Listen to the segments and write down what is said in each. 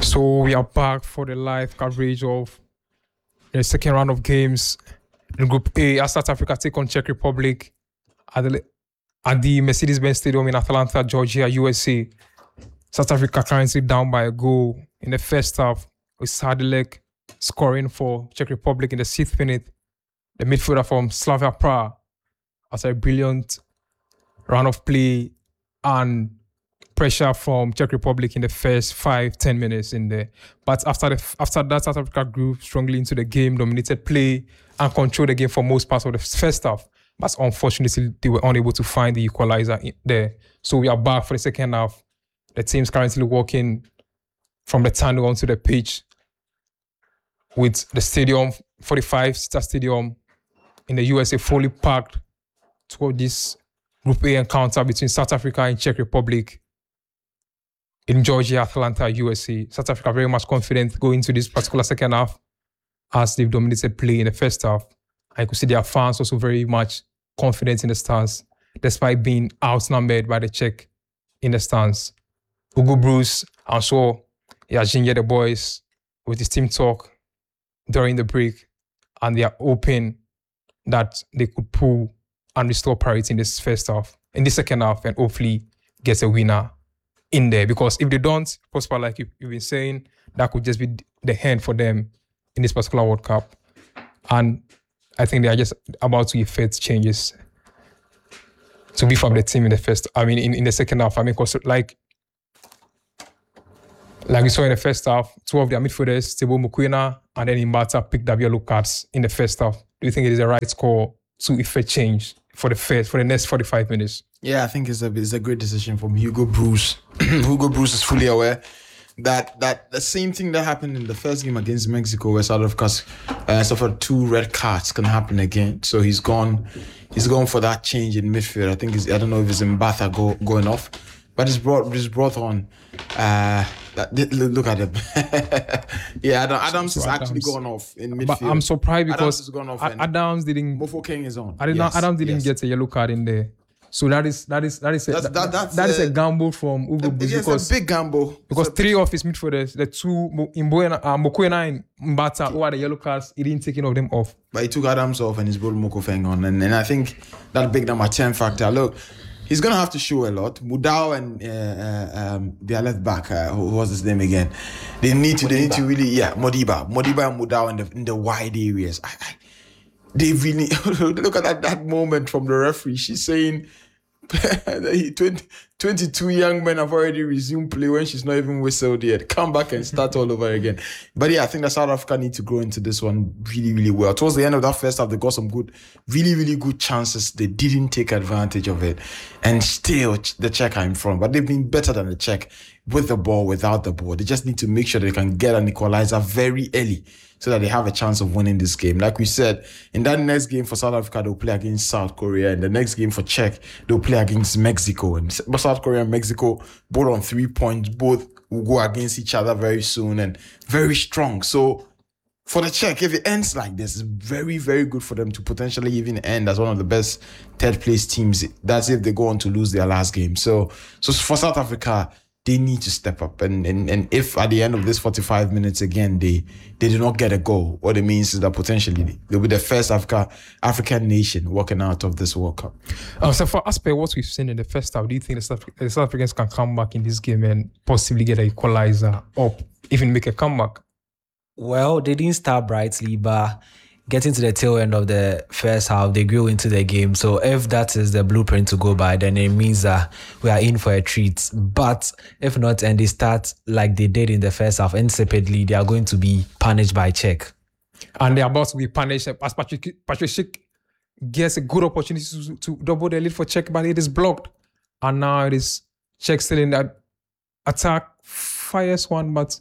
So we are back for the live coverage of the second round of games in Group A as South Africa take on Czech Republic at the Mercedes-Benz Stadium in Atlanta, Georgia, USA. South Africa currently down by a goal in the first half, with Sadilek scoring for Czech Republic in the 6th minute. The midfielder from Slavia Prague after a brilliant round of play and pressure from Czech Republic in the first 5-10 minutes in there. But after that, South Africa grew strongly into the game, dominated play, and controlled the game for most parts of the first half. But unfortunately, they were unable to find the equalizer there. So we are back for the second half. The team's currently walking from the tunnel onto the pitch with the stadium, 45-seater stadium in the USA, fully packed toward this Group A encounter between South Africa and Czech Republic in Georgia, Atlanta, USA. South Africa very much confident going into this particular second half as they've dominated play in the first half. I could see their fans also very much confident in the stance, despite being outnumbered by the Czech in the stance. Hugo Bruce, I'm sure Yajinya the boys with his team talk during the break, and they are hoping that they could pull and restore parity in this in the second half, and hopefully get a winner in there. Because if they don't, Prosper, like you've been saying, that could just be the end for them in this particular World Cup. And I think they are just about to effect changes to beef up the team in the second half. I mean, because like we saw in the first half, two of their midfielders, Tebo Mokoena and then Imbata, picked up yellow cards in the first half. Do you think it is the right call to effect change for the next 45 minutes? Yeah, I think it's a great decision from Hugo Bruce. Hugo Bruce is fully aware that the same thing that happened in the first game against Mexico, where South Africa suffered 2 red cards, can happen again. So he's gone for that change in midfield. I think I don't know if it's Mbatha going off, but it's brought on. Look at him. Yeah, Adams is actually gone off in midfield. But I'm surprised because Adams didn't. Mofo King is on. Adams didn't get a yellow card in there. So that is a gamble from Hugo Bruce. It's a big gamble. Because 3 of his midfielders, the 2, Mokoena and Mbata, who had the yellow cards, he didn't take any of them off. But he took Adams off and he's brought Mokofeng on. And I think that big number 10 factor. Look, he's going to have to show a lot. Mudau and their left back, who was his name again? They need to really, Modiba and Mudau in the wide areas. They really look at that moment from the referee. She's saying 22 young men have already resumed play when she's not even whistled yet. Come back and start all over again. But yeah, I think that South Africa need to grow into this one really, really well. Towards the end of that first half, they got some really, really good chances. They didn't take advantage of it. And still, the Czech are in front. But they've been better than the Czech with the ball, without the ball. They just need to make sure they can get an equalizer very early so that they have a chance of winning this game. Like we said, in that next game for South Africa, they'll play against South Korea. In the next game for Czech, they'll play against Mexico. And South Korea and Mexico, both on 3 points, both will go against each other very soon and very strong. So for the Czech, if it ends like this, it's very, very good for them to potentially even end as one of the best third place teams. That's if they go on to lose their last game. So for South Africa, they need to step up. And if at the end of this 45 minutes again, they do not get a goal, what it means is that potentially they'll be the first African nation walking out of this World Cup. So for as per what we've seen in the first half, do you think the South Africans can come back in this game and possibly get an equalizer or even make a comeback? Well, they didn't start brightly, but getting to the tail end of the first half, they grew into the game. So if that is the blueprint to go by, then it means that we are in for a treat. But if not, and they start like they did in the first half, insipidly, they are going to be punished by Czech. And they're about to be punished as Patrick Schick gets a good opportunity to double the lead for Czech, but it is blocked. And now it is Czech still in that attack. Fires one, but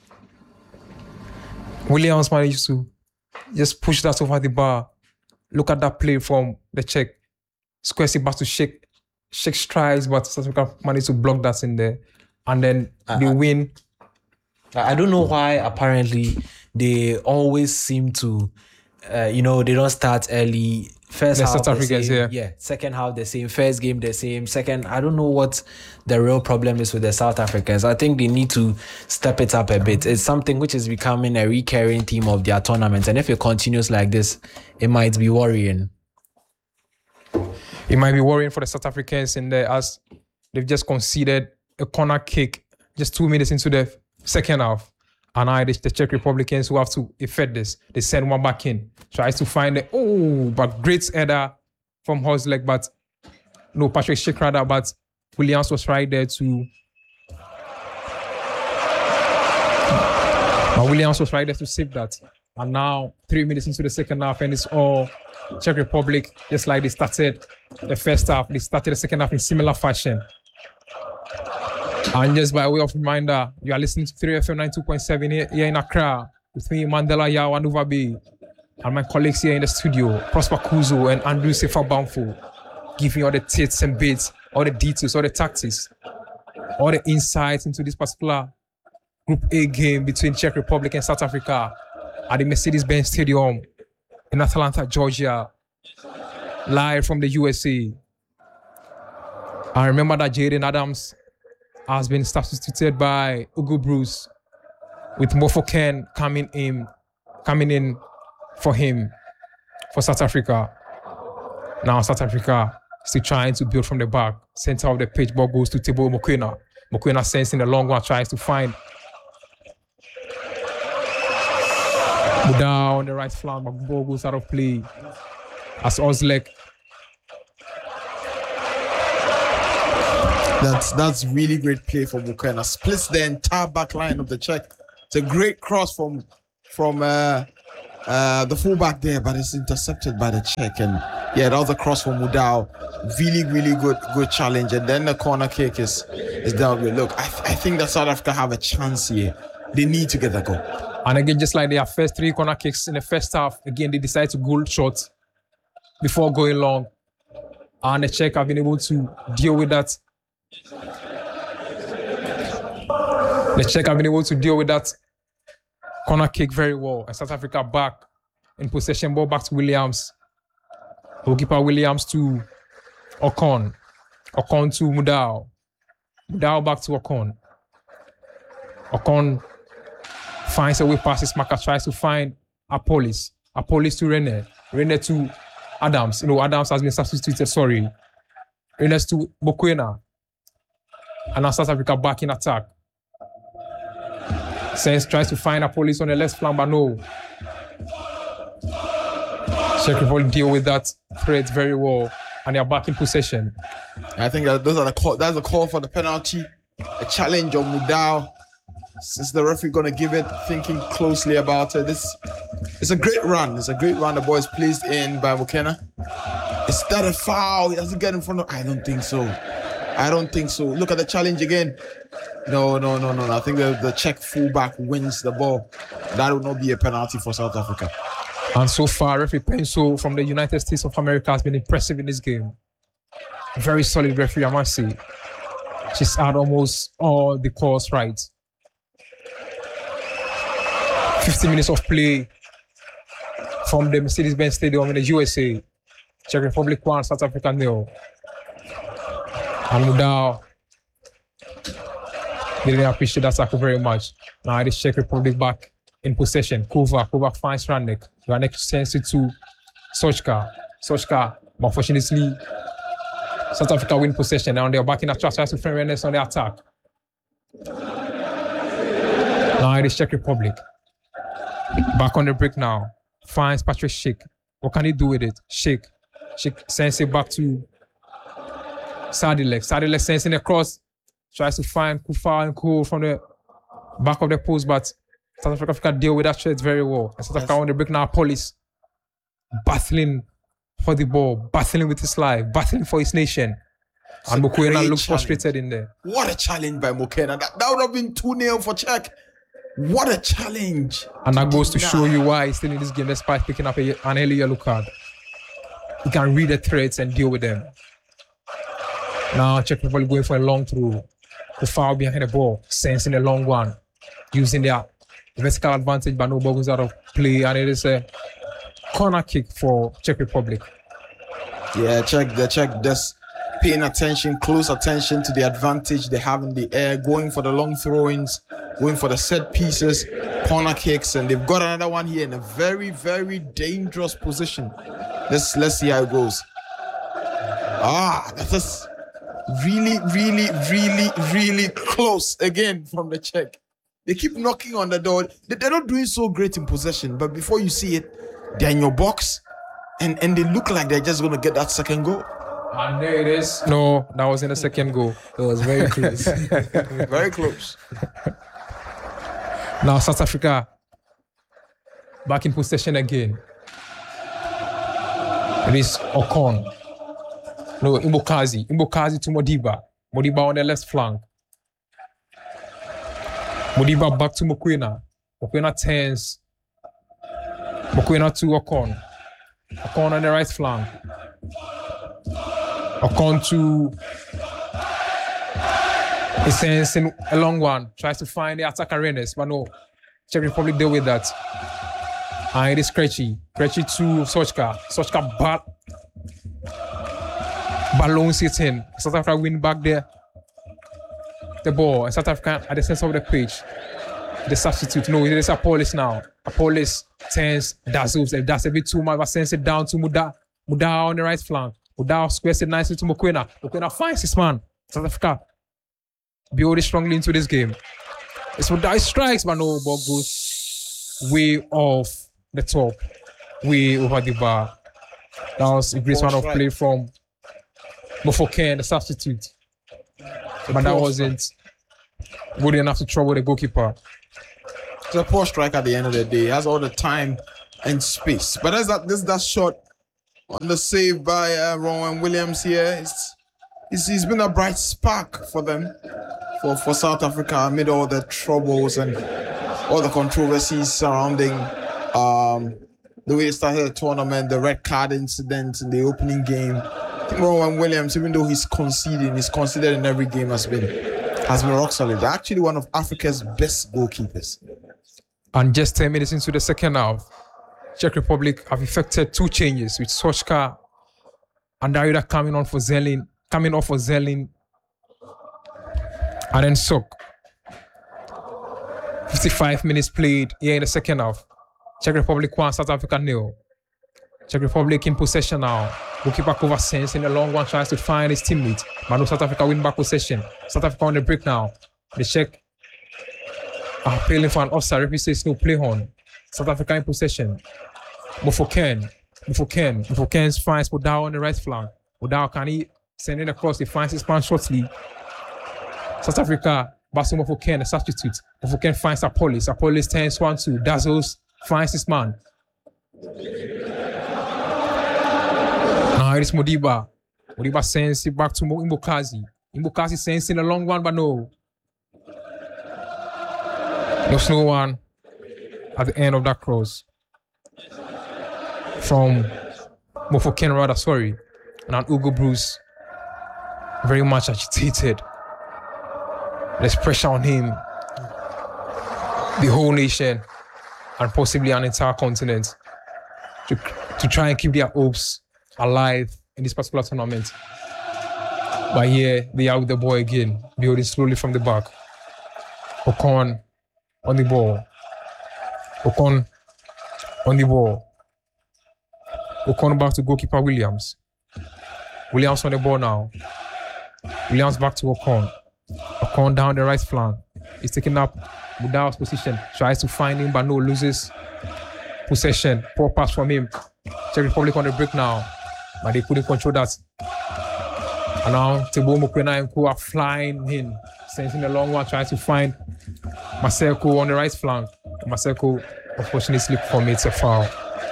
Williams managed to just push that over the bar. Look at that play from the Czech. Squares it back to Schick. Schick strides, but South Africa managed to block that in there. And then they win. I don't know why, apparently, they always seem to, they don't start early First The half South the Africans, same, yeah. Second half the same. First game the same. Second, I don't know what the real problem is with the South Africans. I think they need to step it up a bit. It's something which is becoming a recurring theme of their tournament, and if it continues like this, it might be worrying. It might be worrying for the South Africans in there as they've just conceded a corner kick just 2 minutes into the second half. And now the Czech Republicans who have to effect this, they send one back in. Tries to find it. Oh, but great header from Hozlek, but no, Patrick Schick rather, but Williams was right there to. But Williams was right there to save that. And now 3 minutes into the second half, and it's all Czech Republic, just like they started the first half, they started the second half in similar fashion. And just by way of reminder, you are listening to 3FM 92.7 here in Accra with me, Mandela Yao and Uvabi, and my colleagues here in the studio, Prosper Kuzo and Andrew Sefa Bamfo, giving all the tits and bits, all the details, all the tactics, all the insights into this particular Group A game between Czech Republic and South Africa at the Mercedes-Benz Stadium in Atlanta, Georgia, live from the USA. I remember that Jaden Adams has been substituted by Ugo Bruce, with Mofo Ken coming in for him for South Africa. Now South Africa still trying to build from the back. Center of the pitch, ball goes to Teboho Mokoena. Mokoena sends in the long one, tries to find Buda on the right flank, but ball goes out of play as Ozlek. That's really great play from Mokoena. Splits the entire back line of the Czech. It's a great cross from the fullback there, but it's intercepted by the Czech. And yeah, that was a cross from Mudau. Really good challenge. And then the corner kick is down with. Look, I think that South Africa have a chance here. They need to get that goal. And again, just like their first 3 corner kicks in the first half, again, they decide to go short before going long. And the Czech have been able to deal with that. The Czech have been able to deal with that corner kick very well. And South Africa back in possession, ball back to Williams. Goalkeeper Williams to Ocon. Ocon to Mudau. Mudau back to Ocon. Ocon finds a way past his marker, tries to find Apolis. Apolis to Rene. Rene to Adams. Adams has been substituted, sorry. Rene to Mokoena. And now South Africa back in attack. Sainz tries to find Apolis on the left flank, but no. Czech Republic deal with that threat very well, and they are back in possession. I think that's a call for the penalty. A challenge on Mudau. Is the referee gonna give it? Thinking closely about it. This is a great run. It's a great run. The ball is placed in by Mokoena. Is that a foul? He doesn't get in front of. I don't think so. Look at the challenge again. No. I think the Czech fullback wins the ball. That will not be a penalty for South Africa. And so far, referee Penso from the United States of America has been impressive in this game. Very solid referee, I must say. She's had almost all the calls right. 50 minutes of play from the Mercedes-Benz Stadium in the USA. Czech Republic 1, South Africa 0. And Mudau didn't appreciate that tackle very much. Now the Czech Republic back in possession. Kovac finds Rannik. Rannik sends it to Sochka. But unfortunately, South Africa win possession. Now they're back in attack, tries to find Rennes on the attack. Now the Czech Republic. Back on the break now. Finds Patrick Schick. What can he do with it? Schick sends it back to Sadilek. Sadilek sends it across. Tries to find Kufa and Ko from the back of the post, but South Africa deal with that threat very well. And South Africa on the break now. Police battling for the ball, battling with his life, battling for his nation. And Mokoena looks frustrated in there. What a challenge by Mokoena. That would have been 2-0 for Czech. What a challenge. And that goes to show you why he's still in this game despite picking up an early yellow card. He can read the threats and deal with them. Now Czech Republic going for a long throw. The foul behind the ball, sensing a long one, using their vertical advantage, but no ball goes out of play, and it is a corner kick for Czech Republic. Yeah, the Czech just paying attention, close attention to the advantage they have in the air, going for the long throw-ins, going for the set pieces, corner kicks, and they've got another one here in a very, very dangerous position. Let's see how it goes. That is really, really, really, really close again from the Czech. They keep knocking on the door. They're not doing so great in possession, but before you see it, they're in your box, and they look like they're just going to get that second goal. And there it is. No, that was in the second goal. It was very close. Very close. Now South Africa back in possession again. It is Ocon. No, Imbokazi. Imbokazi to Modiba. Modiba on the left flank. Modiba back to Mokoena. Mokoena turns. Mokoena to Ocon. Ocon on the right flank. Ocon to he sends in a long one, tries to find the attacker Rennes, but no, Czech Republic deal with that. And it is Krejci to Sochka. Sochka balloon sitting. South Africa win back there. The ball, and South Africa at the center of the pitch. The substitute, no, it is Apolis now. Apolis turns, dazzles, and that's a bit too much, but sends it down to Muda on the right flank. Udao squares it nicely to Mokoena. Mokoena finds his man. South Africa build strongly into this game. It's Udao strikes, but no ball goes way off the top, way over the bar. That was a great round of play from Mofoken, the substitute. But that wasn't good enough to trouble the goalkeeper. It's a poor strike at the end of the day. He has all the time and space. But there's that shot on the save by Rowan Williams here. He's been a bright spark for them, for South Africa amid all the troubles and all the controversies surrounding the way they started the tournament, the red card incident in the opening game. I think Rowan Williams, even though he's considered in every game, has been rock solid. They're actually one of Africa's best goalkeepers. And just 10 minutes into the second half, Czech Republic have effected two changes with Sochka and Darida coming off for Zelin, and then Sok. 55 minutes played here in the second half. Czech Republic 1, South Africa 0. Czech Republic in possession now. Goalkeeper cover sense in the long one, tries to find his teammate. But no, South Africa win back possession. South Africa on the break now. The Czech are appealing for an offside. Referee says no, play on. South Africa in possession. Mofoken finds Podao on the right flank. Podao can he send it across? He finds his man shortly. South Africa, Basu Mofoken, the substitute. Mofoken finds Apolis. Apolis turns 1-2. Dazzles finds his man. Now it is Modiba. Modiba sends it back to Imbokazi. Imbokazi sends in a long one, but no. There's no one at the end of that cross. From Mofoken rather, sorry. And Hugo Bruce, very much agitated. There's pressure on him. The whole nation and possibly an entire continent to try and keep their hopes alive in this particular tournament. But here they are with the ball again, building slowly from the back. Ocon on the ball. Ocon on the ball. Ocon back to goalkeeper Williams. Williams on the ball now. Williams back to Ocon. Ocon down the right flank. He's taking up Mudao's position. Tries to find him, but no, loses possession. Poor pass from him. Czech Republic on the break now. But they couldn't control that. And now Tebo Mokoena and Co are flying in. Sending a long one, trying to find Maseko on the right flank. Maseko unfortunately commits a foul.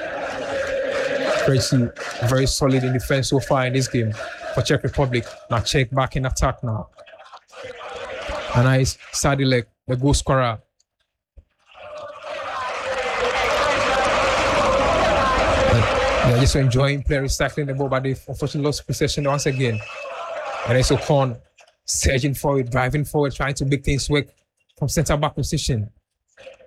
Krejci very solid in defense so far in this game for Czech Republic. Now Czech back in attack now. And now it's Sadilek, the goal scorer. They're just enjoying playing, recycling the ball, but they unfortunately lost possession once again. And then Ocon surging forward, driving forward, trying to make things work from centre back position.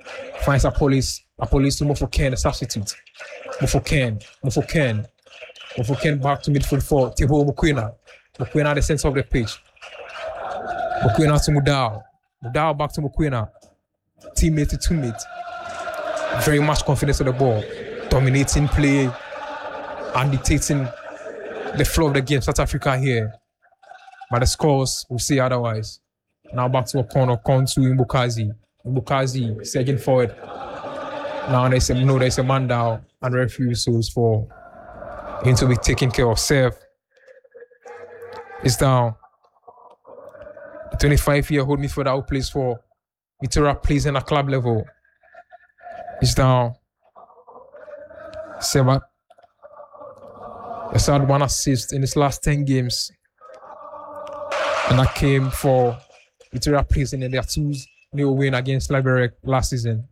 Finds Apolis to Mofoken, the substitute. Mofoken. Mofokeng back to midfield for Thibaut Mokoena. Mokoena at the center of the pitch. Mokoena to Mudau. Mudau back to Mokoena. Teammate to teammate. Very much confidence on the ball. Dominating play and dictating the flow of the game. South Africa here. But the scores will say otherwise. Now back to Okon to Mbukazi. Mbukazi surging forward. Now there's a man down and referee whistles for him to be taken care of. Serve is down. The 25-year-old midfielder who plays for Vitoria plays in a club level. Is down. Seba has had 1 assist in his last 10 games. And that came for Victoria Place in their 2-0 win against Liberec last season.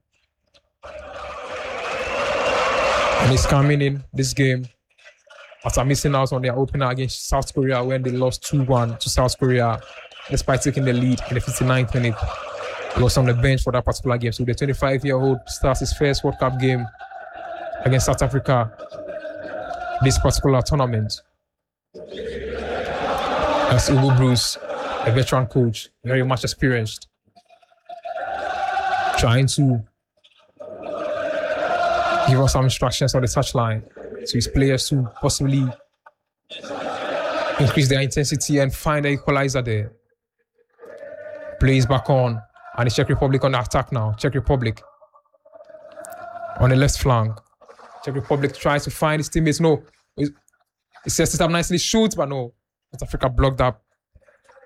And he's coming in this game after missing out on their opener against South Korea when they lost 2-1 to South Korea despite taking the lead in the 59th minute. He was on the bench for that particular game. So the 25-year-old starts his first World Cup game against South Africa this particular tournament. That's Ugo Bruce, a veteran coach, very much experienced, trying to give us some instructions on the touchline to his players to possibly increase their intensity and find the equalizer there. Plays back on, and the Czech Republic on the attack now. Czech Republic on the left flank. Czech Republic tries to find his teammates. No, he sets it up nicely, shoots, but no. South Africa blocked up